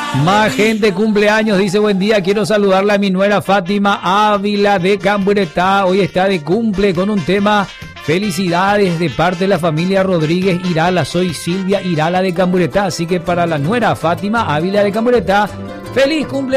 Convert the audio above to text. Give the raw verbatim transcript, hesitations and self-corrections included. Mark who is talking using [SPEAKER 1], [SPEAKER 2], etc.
[SPEAKER 1] Más gente cumpleaños, dice buen día, quiero saludarle a mi nuera Fátima Ávila de Camburetá, hoy está de cumple con un tema. Felicidades de parte de la familia Rodríguez Irala, soy Silvia Irala de Camburetá, así que para la nuera Fátima Ávila de Camburetá, feliz cumple.